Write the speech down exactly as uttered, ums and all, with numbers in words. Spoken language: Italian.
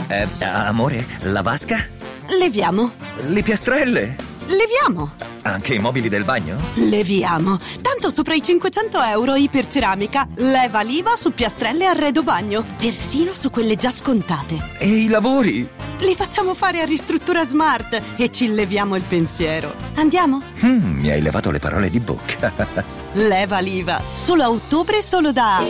Eh, amore, la vasca? Leviamo. Le piastrelle? Leviamo. Anche i mobili del bagno? Leviamo. Tanto sopra i cinquecento euro Iperceramica. Leva l'I V A su piastrelle e arredo bagno. Persino su quelle già scontate. E i lavori? Li facciamo fare a Ristruttura Smart e ci leviamo il pensiero. Andiamo? Mm, mi hai levato le parole di bocca. Leva l'I V A. Solo a ottobre, solo da